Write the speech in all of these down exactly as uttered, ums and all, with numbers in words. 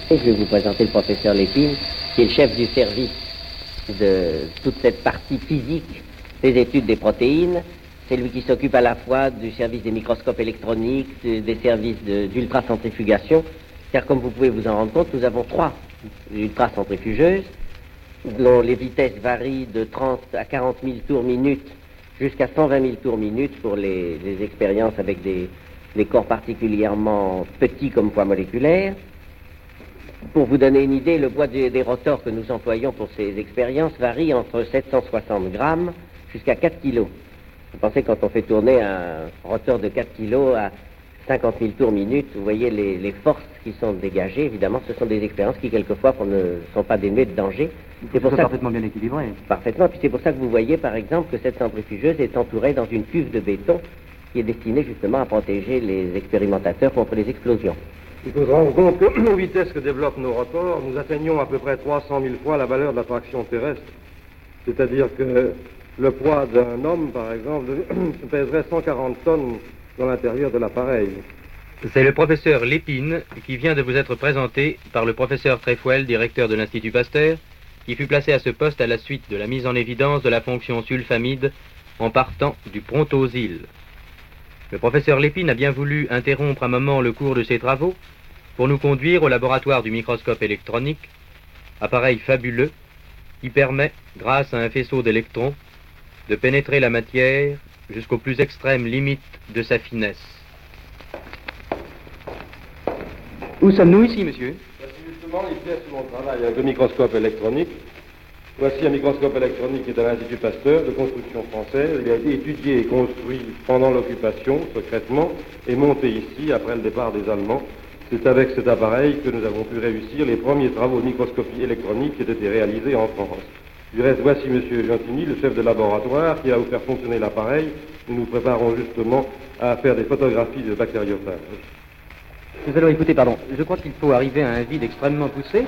Et je vais vous présenter le professeur Lépine, qui est le chef du service de toute cette partie physique des études des protéines. C'est lui qui s'occupe à la fois du service des microscopes électroniques, des services d'ultracentrifugation, car comme vous pouvez vous en rendre compte, nous avons trois ultracentrifugeuses, dont les vitesses varient de trente à quarante mille tours minute jusqu'à cent vingt mille tours minute pour les, les expériences avec des, des corps particulièrement petits comme poids moléculaires. Pour vous donner une idée, le poids des, des rotors que nous employons pour ces expériences varie entre sept cent soixante grammes jusqu'à quatre kilos. Vous pensez, quand on fait tourner un rotor de quatre kilos à cinquante mille tours minute, vous voyez les, les forces qui sont dégagées. Évidemment, ce sont des expériences qui, quelquefois, ne sont pas dénuées de danger. C'est pour ça parfaitement bien équilibré. Parfaitement. Puis c'est pour ça que vous voyez, par exemple, que cette centrifugeuse est entourée dans une cuve de béton qui est destinée justement à protéger les expérimentateurs contre les explosions. Il faut se rendre compte que, aux vitesses que développent nos rotors, nous atteignons à peu près trois cent mille fois la valeur de la traction terrestre. C'est-à-dire que le poids d'un homme, par exemple, pèserait cent quarante tonnes dans l'intérieur de l'appareil. C'est le professeur Lépine qui vient de vous être présenté par le professeur Tréfouel, directeur de l'Institut Pasteur, qui fut placé à ce poste à la suite de la mise en évidence de la fonction sulfamide en partant du prontosil. Le professeur Lépine a bien voulu interrompre un moment le cours de ses travaux pour nous conduire au laboratoire du microscope électronique, appareil fabuleux qui permet, grâce à un faisceau d'électrons, de pénétrer la matière jusqu'aux plus extrêmes limites de sa finesse. Où sommes-nous ici, monsieur? Voici justement les pièces où l'on travaille avec le microscope électronique. Voici un microscope électronique qui est à l'Institut Pasteur, de construction française. Il a été étudié et construit pendant l'occupation, secrètement, et monté ici après le départ des Allemands. C'est avec cet appareil que nous avons pu réussir les premiers travaux de microscopie électronique qui étaient réalisés en France. Du reste, voici M. Gentilly, le chef de laboratoire, qui va vous faire fonctionner l'appareil. Nous nous préparons justement à faire des photographies de bactériophages. Nous allons écouter, pardon. Je crois qu'il faut arriver à un vide extrêmement poussé.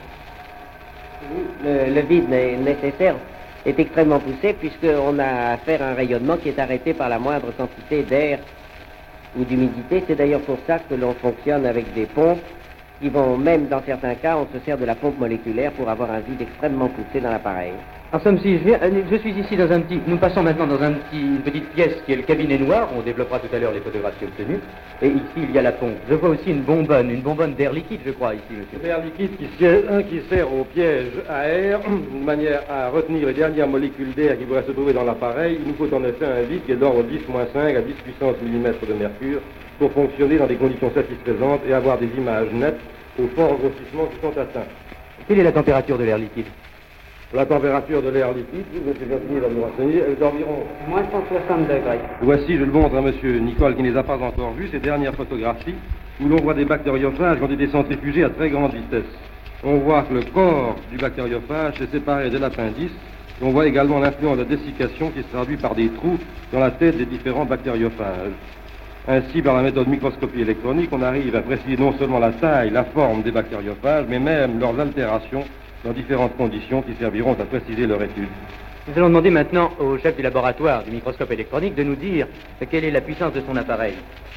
Le, le vide nécessaire est extrêmement poussé puisqu'on a affaire à un rayonnement qui est arrêté par la moindre quantité d'air ou d'humidité. C'est d'ailleurs pour ça que l'on fonctionne avec des pompes qui vont, même dans certains cas, on se sert de la pompe moléculaire pour avoir un vide extrêmement poussé dans l'appareil. En somme, si je viens, je suis ici dans un petit, nous passons maintenant dans un petit, une petite pièce qui est le cabinet noir, on développera tout à l'heure les photographies obtenues, et ici il y a la pompe. Je vois aussi une bonbonne, une bonbonne d'air liquide, je crois, ici, monsieur. L'air liquide qui sert, un qui sert au piège à air, de manière à retenir les dernières molécules d'air qui pourraient se trouver dans l'appareil. Il nous faut en effet un vide qui est d'ordre dix moins cinq à dix puissance millimètres de mercure pour fonctionner dans des conditions satisfaisantes et avoir des images nettes aux forts grossissements qui sont atteints. Quelle est la température de l'air liquide? La température de l'air liquide, M. Gentilly va nous renseigner, elle est d'environ moins cent soixante degrés. Voici, je le montre à M. Nicole qui ne les a pas encore vus, ces dernières photographies où l'on voit des bactériophages qui ont été centrifugés à très grande vitesse. On voit que le corps du bactériophage s'est séparé de l'appendice. On voit également l'influence de la dessiccation qui se traduit par des trous dans la tête des différents bactériophages. Ainsi, par la méthode microscopie électronique, on arrive à préciser non seulement la taille, la forme des bactériophages, mais même leurs altérations dans différentes conditions qui serviront à préciser leur étude. Nous allons demander maintenant au chef du laboratoire du microscope électronique de nous dire quelle est la puissance de son appareil.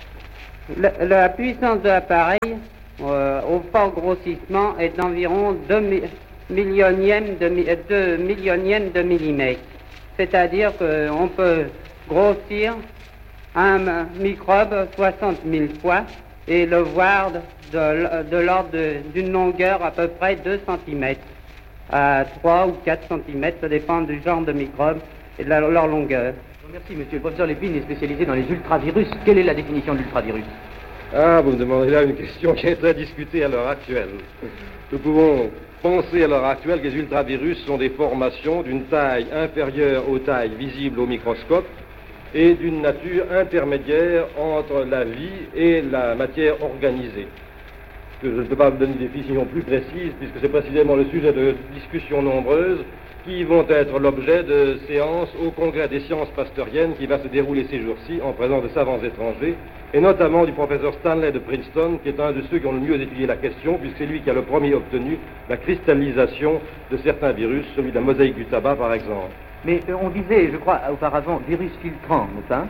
Le, la puissance de l'appareil euh, au fort grossissement est d'environ deux millionièmes de, deux millionièmes de millimètre. C'est-à-dire qu'on peut grossir un microbe soixante mille fois et le voir de, de l'ordre d'une longueur à peu près deux centimètres à trois ou quatre centimètres, ça dépend du genre de microbe et de la, leur longueur. Merci, monsieur. Le professeur Lépine est spécialisé dans les ultravirus. Quelle est la définition de l'ultravirus? Ah, vous me demandez là une question qui est très discutée à l'heure actuelle. Nous pouvons penser à l'heure actuelle que les ultravirus sont des formations d'une taille inférieure aux tailles visibles au microscope et d'une nature intermédiaire entre la vie et la matière organisée. Je ne peux pas vous donner des définitions plus précises puisque c'est précisément le sujet de discussions nombreuses qui vont être l'objet de séances au Congrès des sciences pasteuriennes qui va se dérouler ces jours-ci en présence de savants étrangers et notamment du professeur Stanley de Princeton qui est un de ceux qui ont le mieux étudié la question puisque c'est lui qui a le premier obtenu la cristallisation de certains virus, celui de la mosaïque du tabac par exemple. Mais euh, on disait, je crois, auparavant, virus filtrant, n'est-ce pas?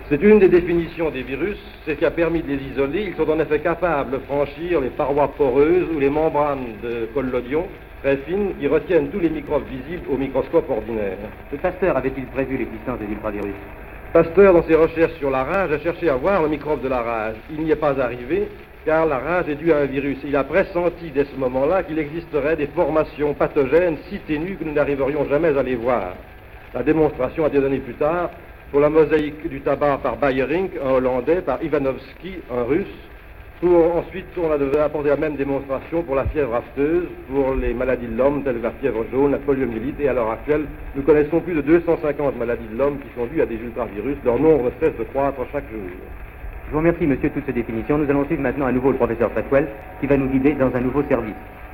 C'est une des définitions des virus, c'est ce qui a permis de les isoler. Ils sont en effet capables de franchir les parois poreuses ou les membranes de collodion très fines qui retiennent tous les microbes visibles au microscope ordinaire. Le Pasteur avait-il prévu l'existence des ultravirus? Pasteur, dans ses recherches sur la rage, a cherché à voir le microbe de la rage. Il n'y est pas arrivé, car la rage est due à un virus. Il a pressenti dès ce moment-là qu'il existerait des formations pathogènes si ténues que nous n'arriverions jamais à les voir. La démonstration a été donnée plus tard pour la mosaïque du tabac par Bayerink, un Hollandais, par Ivanovski, un Russe. Pour, ensuite, on a devait apporter la même démonstration pour la fièvre afteuse, pour les maladies de l'homme, telles la fièvre jaune, la poliomyélite, et à l'heure actuelle, nous connaissons plus de deux cent cinquante maladies de l'homme qui sont dues à des ultravirus. Leur nombre ne cesse de croître chaque jour. Je vous remercie, monsieur, de toutes ces définitions. Nous allons suivre maintenant à nouveau le professeur Treadwell, qui va nous guider dans un nouveau service.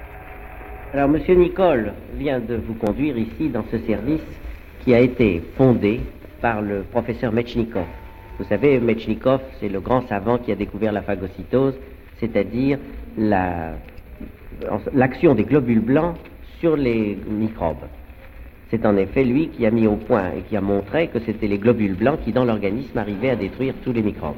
Alors, monsieur Nicole vient de vous conduire ici dans ce service qui a été fondé par le professeur Metchnikov. Vous savez, Metchnikov, c'est le grand savant qui a découvert la phagocytose, c'est-à-dire la, l'action des globules blancs sur les microbes. C'est en effet lui qui a mis au point et qui a montré que c'était les globules blancs qui, dans l'organisme, arrivaient à détruire tous les microbes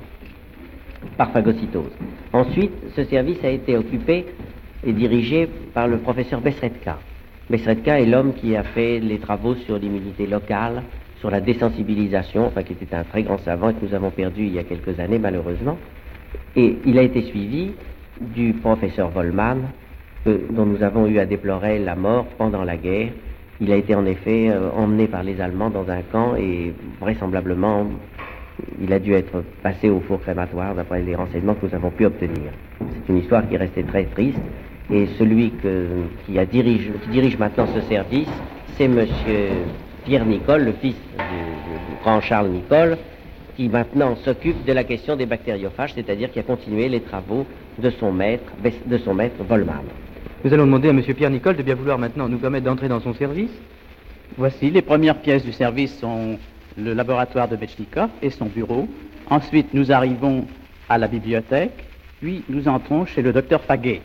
par phagocytose. Ensuite, ce service a été occupé et dirigé par le professeur Besredka. Besredka est l'homme qui a fait les travaux sur l'immunité locale, sur la désensibilisation, enfin qui était un très grand savant et que nous avons perdu il y a quelques années malheureusement. Et il a été suivi du professeur Wollmann, euh, dont nous avons eu à déplorer la mort pendant la guerre. Il a été en effet euh, emmené par les Allemands dans un camp et vraisemblablement il a dû être passé au four crématoire d'après les renseignements que nous avons pu obtenir. C'est une histoire qui restait très triste et celui que, qui, a dirige, qui dirige maintenant ce service, c'est monsieur Pierre Nicole, le fils du, du grand Charles Nicole, qui maintenant s'occupe de la question des bactériophages, c'est-à-dire qui a continué les travaux de son maître, de son maître Wollmann. Nous allons demander à M. Pierre Nicole de bien vouloir maintenant nous permettre d'entrer dans son service. Voici, les premières pièces du service sont le laboratoire de Metchnikov et son bureau. Ensuite, nous arrivons à la bibliothèque, puis nous entrons chez le docteur Faguet.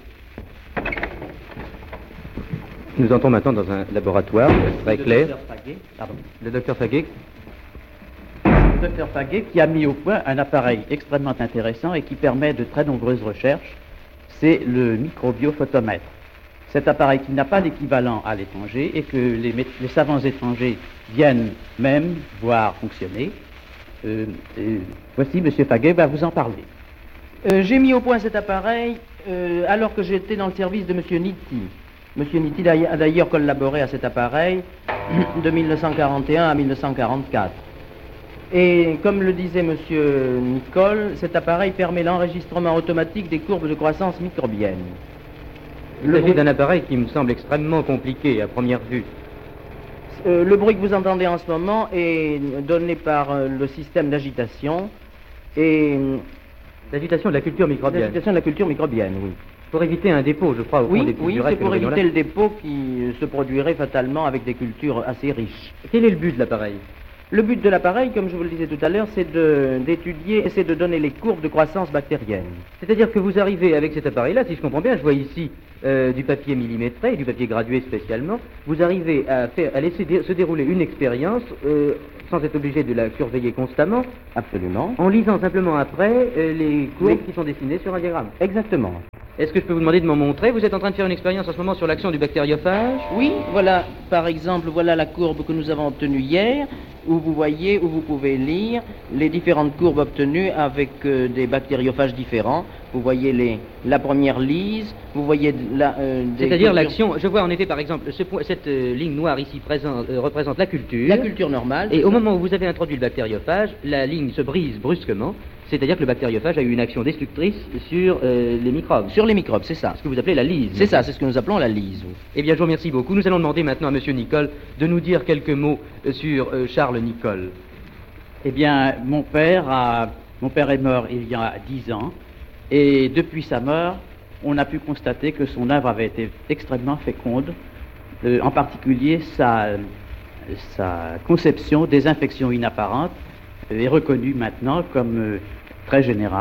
Nous entrons maintenant dans un laboratoire très le clair. Docteur Faguet, pardon. Le docteur Faguet. Le docteur Faguet qui a mis au point un appareil extrêmement intéressant et qui permet de très nombreuses recherches. C'est le microbiophotomètre. Cet appareil qui n'a pas d'équivalent à l'étranger et que les, les savants étrangers viennent même voir fonctionner. Euh, euh, voici, M. Faguet va vous en parler. Euh, j'ai mis au point cet appareil euh, alors que j'étais dans le service de M. Nitti. M. Nitti a d'ailleurs collaboré à cet appareil de mille neuf cent quarante et un à mille neuf cent quarante-quatre. Et comme le disait M. Nicole, cet appareil permet l'enregistrement automatique des courbes de croissance microbienne. Il s'agit d'un appareil qui me semble extrêmement compliqué à première vue. Euh, le bruit que vous entendez en ce moment est donné par euh, le système d'agitation et... L'agitation de la culture microbienne. L'agitation de la culture microbienne, oui. Pour éviter un dépôt, je crois, au fond Oui, des oui, cultures c'est pour que nous voyons éviter là. le dépôt qui se produirait fatalement avec des cultures assez riches. Quel est le but de l'appareil? Le but de l'appareil, comme je vous le disais tout à l'heure, c'est de, d'étudier, c'est de donner les courbes de croissance bactérienne. C'est-à-dire que vous arrivez avec cet appareil-là, si je comprends bien, je vois ici euh, du papier millimétré, du papier gradué spécialement, vous arrivez à, faire, à laisser dé- se dérouler une expérience euh, sans être obligé de la surveiller constamment, Absolument. en lisant simplement après euh, les courbes Oui. qui sont dessinées sur un diagramme. Exactement. Est-ce que je peux vous demander de m'en montrer? Vous êtes en train de faire une expérience en ce moment sur l'action du bactériophage? Oui, voilà, par exemple, voilà la courbe que nous avons obtenue hier, où vous voyez, où vous pouvez lire les différentes courbes obtenues avec euh, des bactériophages différents. Vous voyez les, la première lise, vous voyez la... euh, des C'est-à-dire cultures- l'action, je vois en effet par exemple, ce point- cette euh, ligne noire ici présent, euh, représente la culture. La culture normale. Et c'est au ça. moment où vous avez introduit le bactériophage, la ligne se brise brusquement, c'est-à-dire que le bactériophage a eu une action destructrice sur euh, les microbes. Sur les microbes, c'est ça. Ce que vous appelez la lise. C'est ça, c'est ce que nous appelons la lise. oui. Eh bien, je vous remercie beaucoup. Nous allons demander maintenant à M. Nicole de nous dire quelques mots euh, sur euh, Charles Nicole. Eh bien, mon père, a, mon père est mort il y a dix ans, et depuis sa mort, on a pu constater que son œuvre avait été extrêmement féconde, euh, en particulier sa, sa conception des infections inapparentes euh, est reconnue maintenant comme euh, très générale.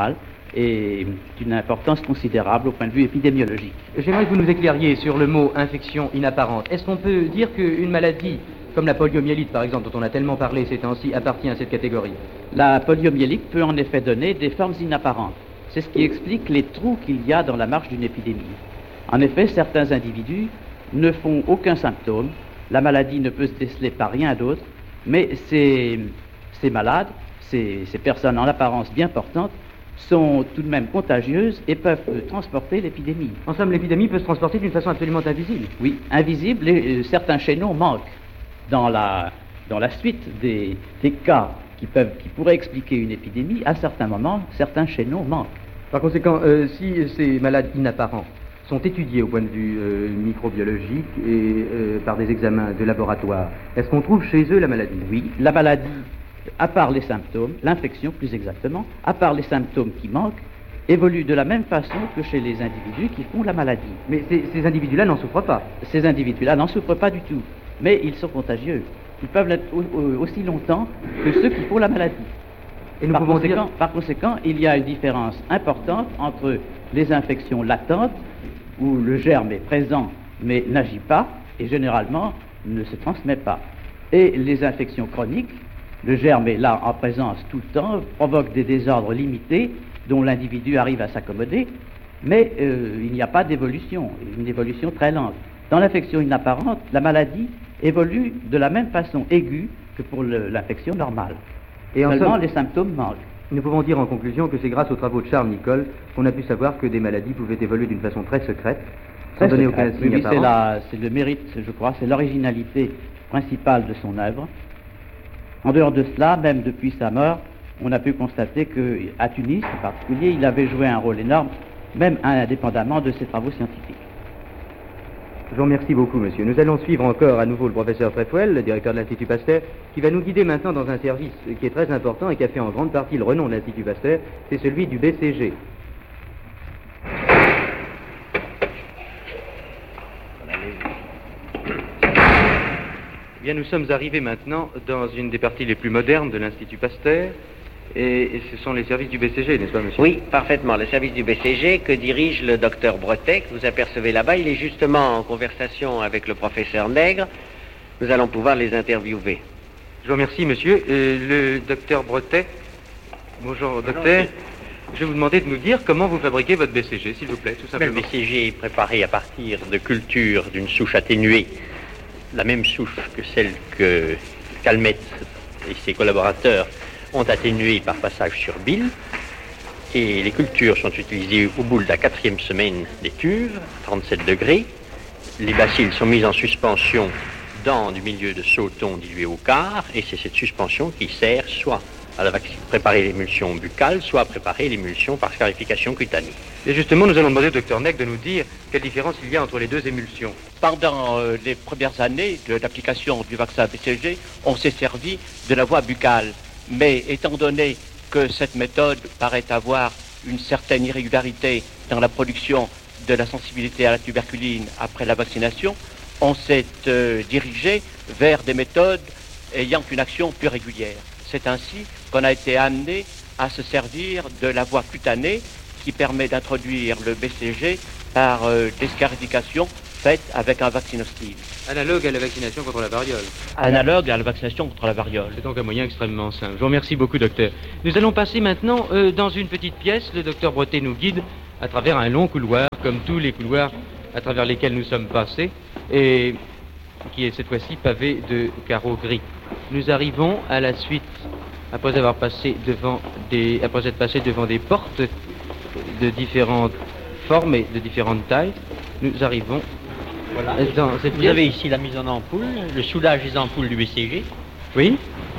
est d'une importance considérable au point de vue épidémiologique. J'aimerais que vous nous éclairiez sur le mot infection inapparente. Est-ce qu'on peut dire qu'une maladie, comme la poliomyélite par exemple, dont on a tellement parlé ces temps-ci, appartient à cette catégorie? La poliomyélite peut en effet donner des formes inapparentes. C'est ce qui explique les trous qu'il y a dans la marche d'une épidémie. En effet, certains individus ne font aucun symptôme, la maladie ne peut se déceler par rien d'autre, mais ces, ces malades, ces, ces personnes en apparence bien portantes, sont tout de même contagieuses et peuvent transporter l'épidémie. En somme, l'épidémie peut se transporter d'une façon absolument invisible. Oui, invisible, et euh, certains chaînons manquent. Dans la, dans la suite des, des cas qui, peuvent, qui pourraient expliquer une épidémie, à certains moments, certains chaînons manquent. Par conséquent, euh, si ces malades inapparents sont étudiés au point de vue euh, microbiologique et euh, par des examens de laboratoire, est-ce qu'on trouve chez eux la maladie? Oui, la maladie, à part les symptômes, l'infection plus exactement, à part les symptômes qui manquent, évolue de la même façon que chez les individus qui font la maladie. Mais ces, ces individus-là n'en souffrent pas. Ces individus-là n'en souffrent pas du tout, mais ils sont contagieux. Ils peuvent l'être aussi longtemps que ceux qui font la maladie. Et nous par, pouvons conséquent, dire... par conséquent, il y a une différence importante entre les infections latentes, où le germe est présent mais n'agit pas, et généralement ne se transmet pas, et les infections chroniques, le germe est là en présence tout le temps, provoque des désordres limités dont l'individu arrive à s'accommoder, mais euh, il n'y a pas d'évolution, une évolution très lente. Dans l'infection inapparente, la maladie évolue de la même façon aiguë que pour le, l'infection normale. Et en Seulement, somme, les symptômes manquent. Nous pouvons dire en conclusion que c'est grâce aux travaux de Charles Nicholl qu'on a pu savoir que des maladies pouvaient évoluer d'une façon très secrète, sans donner aucun signe oui, apparent. C'est, la, c'est le mérite, je crois, c'est l'originalité principale de son œuvre. En dehors de cela, même depuis sa mort, on a pu constater qu'à Tunis, en particulier, il avait joué un rôle énorme, même indépendamment de ses travaux scientifiques. Je vous remercie beaucoup, monsieur. Nous allons suivre encore à nouveau le professeur Trefoil, le directeur de l'Institut Pasteur, qui va nous guider maintenant dans un service qui est très important et qui a fait en grande partie le renom de l'Institut Pasteur, c'est celui du B C G. Eh bien, nous sommes arrivés maintenant dans une des parties les plus modernes de l'Institut Pasteur, et, et ce sont les services du B C G, n'est-ce pas, monsieur? Oui, parfaitement. Le service du B C G que dirige le docteur Bretet, que vous apercevez là-bas, il est justement en conversation avec le professeur Nègre. Nous allons pouvoir les interviewer. Je vous remercie, monsieur. Euh, le docteur Bretet. Bonjour, docteur. Je vais vous demander de nous dire comment vous fabriquez votre B C G, s'il vous plaît, tout simplement. Le B C G est préparé à partir de cultures d'une souche atténuée, la même souche que celle que Calmette et ses collaborateurs ont atténuée par passage sur bile. Et les cultures sont utilisées au bout de la quatrième semaine des cuves, trente-sept degrés. Les bacilles sont mises en suspension dans du milieu de sauton dilué au quart, et c'est cette suspension qui sert soit à la vaccine, préparer l'émulsion buccale, soit à préparer l'émulsion par scarification cutanée. Et justement, nous allons demander au docteur Nègre de nous dire quelle différence il y a entre les deux émulsions. Pendant euh, les premières années de l'application du vaccin B C G, on s'est servi de la voie buccale. Mais étant donné que cette méthode paraît avoir une certaine irrégularité dans la production de la sensibilité à la tuberculine après la vaccination, on s'est euh, dirigé vers des méthodes ayant une action plus régulière. C'est ainsi qu'on a été amené à se servir de la voie cutanée qui permet d'introduire le B C G par euh, des scarifications faites avec un vaccinostyle. Analogue à la vaccination contre la variole. Analogue à la vaccination contre la variole. C'est donc un moyen extrêmement simple. Je vous remercie beaucoup, docteur. Nous allons passer maintenant euh, dans une petite pièce. Le docteur Bretet nous guide à travers un long couloir, comme tous les couloirs à travers lesquels nous sommes passés, et qui est cette fois-ci pavé de carreaux gris. Nous arrivons à la suite, après avoir passé devant des, après être passé devant des portes de différentes formes et de différentes tailles, nous arrivons Voilà. dans cette Vous pièce. avez ici la mise en ampoule, le soudage des ampoules du B C G. Oui.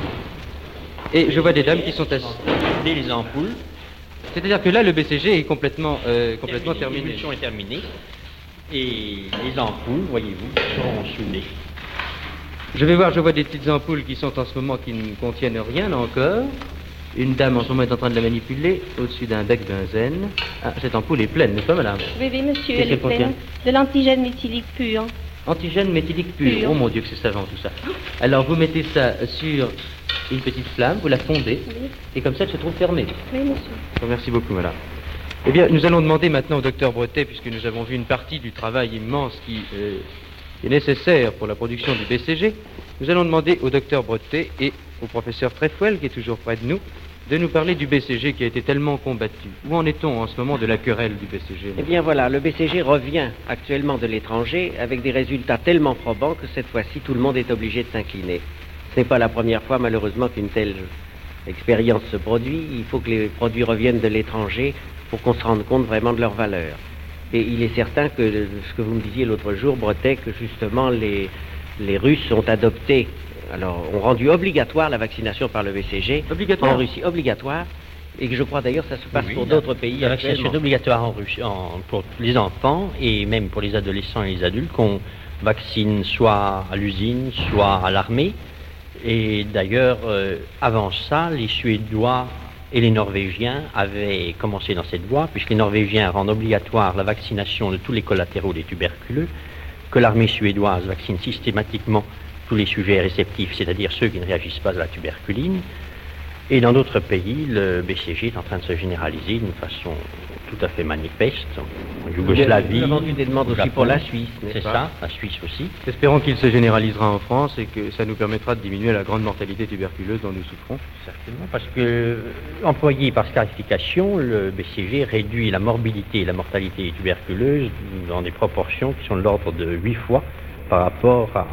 Et je vois des dames qui sont assises. Dès les ampoules. C'est-à-dire que là, le B C G est complètement, euh, complètement terminé. L'émulsion est terminée. Et les ampoules, voyez-vous, seront soudées. Je vais voir, je vois des petites ampoules qui sont en ce moment qui ne contiennent rien encore. Une dame en ce moment est en train de la manipuler au-dessus d'un bec benzène. Ah, cette ampoule est pleine, n'est-ce pas, madame? Oui, oui, monsieur, Qu'est-ce elle est qu'elle contient? pleine de l'antigène méthylique pur. Antigène méthylique pur. Pur. Oh mon Dieu, que c'est savant tout ça. Alors, vous mettez ça sur une petite flamme, vous la fondez, Oui, et comme ça, elle se trouve fermée. oui, monsieur. Je vous remercie beaucoup, madame. Eh bien, nous allons demander maintenant au docteur Bretet, puisque nous avons vu une partie du travail immense qui euh, est nécessaire pour la production du B C G, nous allons demander au docteur Bretet et au professeur Trefouel, qui est toujours près de nous, de nous parler du B C G qui a été tellement combattu. Où en est-on en ce moment de la querelle du B C G? Eh bien voilà, le B C G revient actuellement de l'étranger avec des résultats tellement probants que cette fois-ci tout le monde est obligé de s'incliner. Ce n'est pas la première fois malheureusement qu'une telle expérience se produit. Il faut que les produits reviennent de l'étranger pour qu'on se rende compte vraiment de leur valeur. Et il est certain que ce que vous me disiez l'autre jour, Bretet, que justement les, les Russes ont adopté, alors ont rendu obligatoire la vaccination par le B C G obligatoire. En Russie, obligatoire, et que je crois d'ailleurs que ça se passe Oui, pour la, d'autres pays. La vaccination est obligatoire en Russie, en, pour les enfants et même pour les adolescents et les adultes qu'on vaccine soit à l'usine, soit à l'armée. Et d'ailleurs, euh, avant ça, les Suédois et les Norvégiens avaient commencé dans cette voie, puisque les Norvégiens rendent obligatoire la vaccination de tous les collatéraux des tuberculeux, que l'armée suédoise vaccine systématiquement tous les sujets réceptifs, c'est-à-dire ceux qui ne réagissent pas à la tuberculine. Et dans d'autres pays, le B C G est en train de se généraliser d'une façon tout à fait manifeste. En Yougoslavie, nous avons eu des demandes aussi pour la Suisse, n'est-ce c'est pas? ça, la Suisse aussi. Espérons qu'il se généralisera en France et que ça nous permettra de diminuer la grande mortalité tuberculeuse dont nous souffrons. Certainement, parce que, euh, employé par scarification, le B C G réduit la morbidité et la mortalité tuberculeuse dans des proportions qui sont de l'ordre de huit fois par rapport à,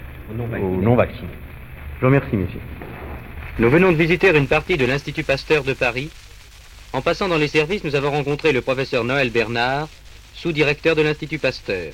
aux non-vaccinés. Je vous remercie, monsieur. Nous venons de visiter une partie de l'Institut Pasteur de Paris. En passant dans les services, nous avons rencontré le professeur Noël Bernard, sous-directeur de l'Institut Pasteur.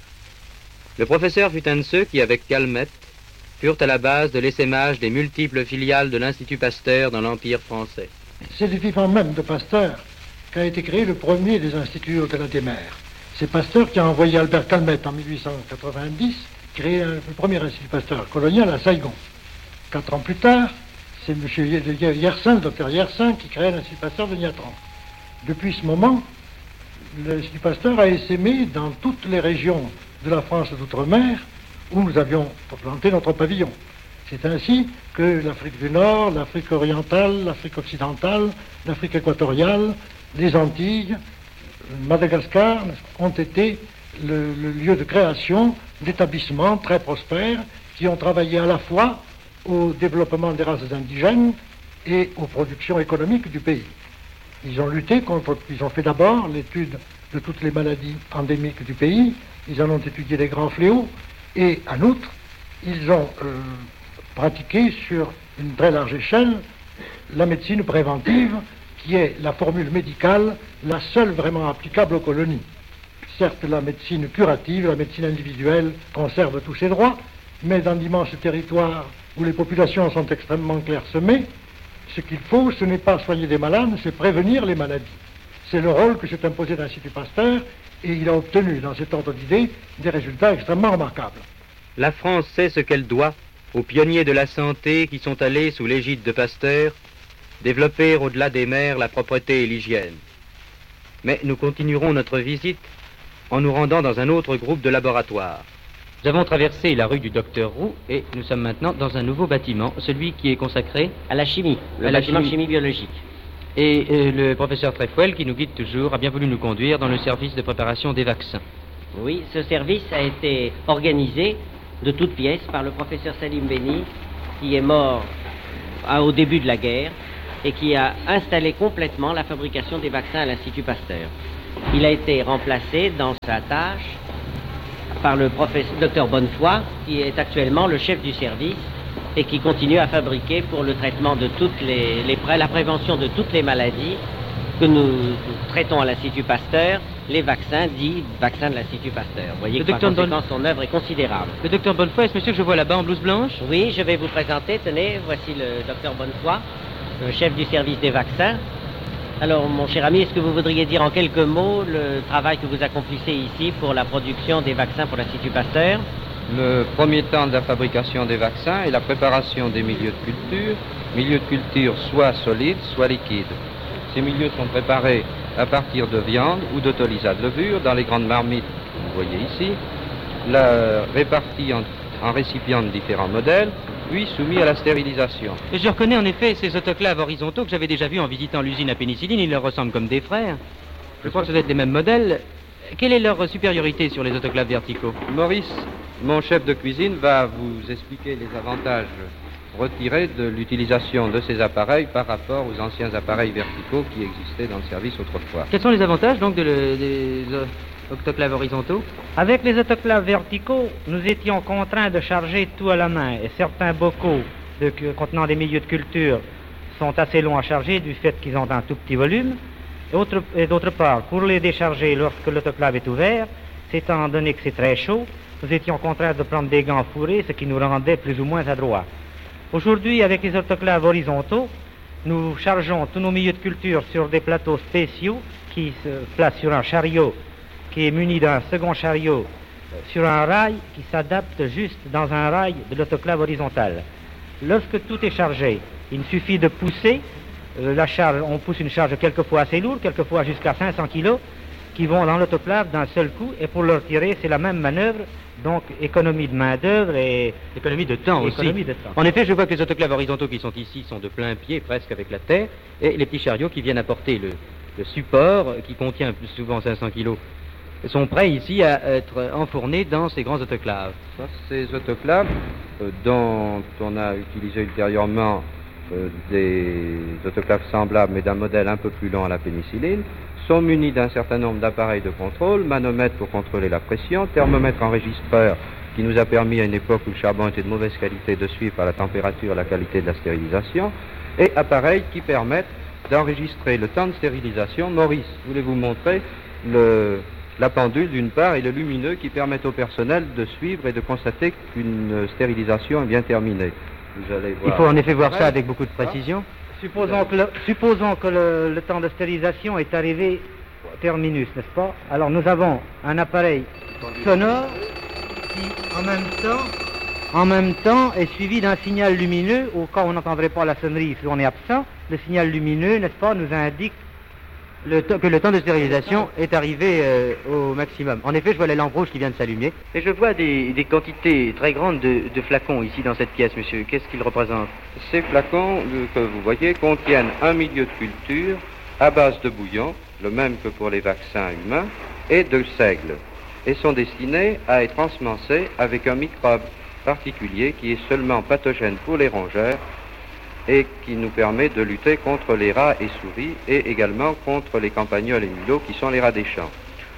Le professeur fut un de ceux qui, avec Calmette, furent à la base de l'essaimage des multiples filiales de l'Institut Pasteur dans l'Empire français. C'est du vivant même de Pasteur qu'a été créé le premier des instituts au-delà des mers. C'est Pasteur qui a envoyé Albert Calmette en mille huit cent quatre-vingt-dix créer le premier Institut Pasteur colonial à Saigon. Quatre ans plus tard, c'est M. Yersin, le docteur Yersin, qui crée l'Institut Pasteur de Niatran. Depuis ce moment, l'Institut Pasteur a essaimé dans toutes les régions de la France d'outre-mer où nous avions planté notre pavillon. C'est ainsi que l'Afrique du Nord, l'Afrique orientale, l'Afrique occidentale, l'Afrique équatoriale, les Antilles, Madagascar ont été le, le lieu de création d'établissements très prospères qui ont travaillé à la fois au développement des races indigènes et aux productions économiques du pays. Ils ont lutté contre, ils ont fait d'abord l'étude de toutes les maladies endémiques du pays, ils en ont étudié les grands fléaux, et en outre, ils ont euh, pratiqué sur une très large échelle la médecine préventive, qui est la formule médicale la seule vraiment applicable aux colonies. Certes, la médecine curative, la médecine individuelle conserve tous ses droits, mais dans d'immenses territoires où les populations sont extrêmement clairsemées, ce qu'il faut, ce n'est pas soigner des malades, c'est prévenir les maladies. C'est le rôle que s'est imposé l'Institut Pasteur, et il a obtenu, dans cet ordre d'idées, des résultats extrêmement remarquables. La France sait ce qu'elle doit aux pionniers de la santé qui sont allés, sous l'égide de Pasteur, développer au-delà des mers la propreté et l'hygiène. Mais nous continuerons notre visite en nous rendant dans un autre groupe de laboratoires. Nous avons traversé la rue du Docteur Roux et nous sommes maintenant dans un nouveau bâtiment, celui qui est consacré à la chimie, le à la bâtiment chimie. chimie biologique. Et euh, le professeur Trefouel, qui nous guide toujours, a bien voulu nous conduire dans le service de préparation des vaccins. Oui, ce service a été organisé de toutes pièces par le professeur Salim Beni, qui est mort à, au début de la guerre et qui a installé complètement la fabrication des vaccins à l'Institut Pasteur. Il a été remplacé dans sa tâche par le professeur docteur Bonnefoy, qui est actuellement le chef du service et qui continue à fabriquer pour le traitement de toutes les, les la prévention de toutes les maladies que nous traitons à l'Institut Pasteur, les vaccins dits vaccins de l'Institut Pasteur. Vous voyez Le que par docteur conséquent, son œuvre est considérable. Le docteur Bonnefoy, est-ce monsieur que je vois là-bas en blouse blanche? Oui, je vais vous présenter, tenez, voici le docteur Bonnefoy, le chef du service des vaccins. Alors, mon cher ami, est-ce que vous voudriez dire en quelques mots le travail que vous accomplissez ici pour la production des vaccins pour l'Institut Pasteur? Le premier temps de la fabrication des vaccins est la préparation des milieux de culture, milieux de culture soit solides, soit liquides. Ces milieux sont préparés à partir de viande ou d'autolysat de levure dans les grandes marmites que vous voyez ici, la répartie en, en récipients de différents modèles, puis soumis à la stérilisation. Et je reconnais en effet ces autoclaves horizontaux que j'avais déjà vus en visitant l'usine à pénicilline, ils leur ressemblent comme des frères. Je crois que ce doit être les mêmes modèles. Quelle est leur supériorité sur les autoclaves verticaux? Maurice, mon chef de cuisine, va vous expliquer les avantages retirés de l'utilisation de ces appareils par rapport aux anciens appareils verticaux qui existaient dans le service autrefois. Quels sont les avantages donc de le, des euh, autoclaves horizontaux? Avec les autoclaves verticaux, nous étions contraints de charger tout à la main et certains bocaux de, contenant des milieux de culture sont assez longs à charger du fait qu'ils ont un tout petit volume. Et, autre, et d'autre part, pour les décharger lorsque l'autoclave est ouvert, étant donné que c'est très chaud, nous étions contraints de prendre des gants fourrés, ce qui nous rendait plus ou moins adroits. Aujourd'hui, avec les autoclaves horizontaux, nous chargeons tous nos milieux de culture sur des plateaux spéciaux qui se placent sur un chariot qui est muni d'un second chariot sur un rail qui s'adapte juste dans un rail de l'autoclave horizontale. Lorsque tout est chargé, il suffit de pousser. Euh, la charge, on pousse une charge quelquefois assez lourde, quelquefois jusqu'à cinq cents kilos, qui vont dans l'autoclave d'un seul coup, et pour le retirer, c'est la même manœuvre, donc économie de main-d'œuvre et économie de temps économie aussi. De temps. En effet, je vois que les autoclaves horizontaux qui sont ici sont de plein pied, presque avec la terre, et les petits chariots qui viennent apporter le, le support, qui contient plus souvent cinq cents kilos, sont prêts ici à être enfournés dans ces grands autoclaves. Ça, ces autoclaves, euh, dont on a utilisé ultérieurement euh, des autoclaves semblables, mais d'un modèle un peu plus long à la pénicilline, sont munis d'un certain nombre d'appareils de contrôle, manomètre pour contrôler la pression, thermomètre enregistreur qui nous a permis à une époque où le charbon était de mauvaise qualité de suivre par la température la qualité de la stérilisation, et appareils qui permettent d'enregistrer le temps de stérilisation. Maurice, voulez-vous montrer le, la pendule d'une part et le lumineux qui permettent au personnel de suivre et de constater qu'une stérilisation est bien terminée. Vous allez voir. Il faut en effet voir ça avec beaucoup de précision. Supposons que, le, supposons que le, le temps de stérilisation est arrivé au terminus, n'est-ce pas? Alors nous avons un appareil sonore qui, en même temps, en même temps, est suivi d'un signal lumineux. Au cas où on n'entendrait pas la sonnerie si on est absent, le signal lumineux, n'est-ce pas, nous indique le que le temps de stérilisation est arrivé euh, au maximum. En effet, je vois les lampes rouges qui viennent de s'allumer. Et je vois des, des quantités très grandes de, de flacons ici dans cette pièce, monsieur. Qu'est-ce qu'ils représentent? Ces flacons euh, que vous voyez contiennent un milieu de culture à base de bouillon, le même que pour les vaccins humains, et de seigle, et sont destinés à être ensemencés avec un microbe particulier qui est seulement pathogène pour les rongeurs et qui nous permet de lutter contre les rats et souris et également contre les campagnols et mulots qui sont les rats des champs.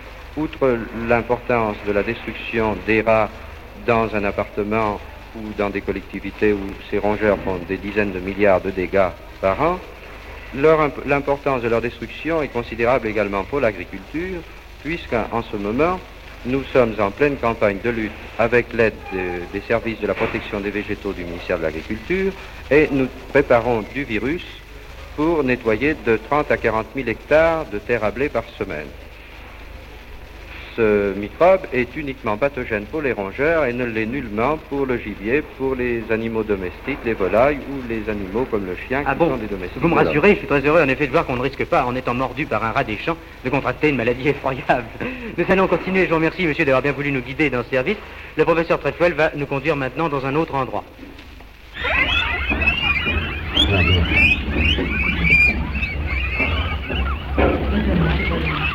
Outre l'importance de la destruction des rats dans un appartement ou dans des collectivités où ces rongeurs font des dizaines de milliards de dégâts par an, l'importance de leur destruction est considérable également pour l'agriculture, puisqu'en ce moment, nous sommes en pleine campagne de lutte avec l'aide de, des services de la protection des végétaux du ministère de l'Agriculture et nous préparons du virus pour nettoyer de trente à quarante mille hectares de terre à blé par semaine. Ce microbe est uniquement pathogène pour les rongeurs et ne l'est nullement pour le gibier, pour les animaux domestiques, les volailles ou les animaux comme le chien qui ah bon, sont des domestiques. Vous me rassurez, je suis très heureux en effet de voir qu'on ne risque pas, en étant mordu par un rat des champs, de contracter une maladie effroyable. Nous allons continuer, je vous remercie monsieur d'avoir bien voulu nous guider dans ce service. Le professeur Trefoil va nous conduire maintenant dans un autre endroit.